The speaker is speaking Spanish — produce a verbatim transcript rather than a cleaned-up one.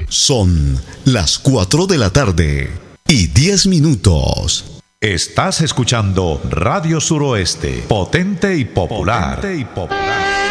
Son las cuatro de la tarde y diez minutos. Estás escuchando Radio Suroeste, potente y popular. Potente y popular.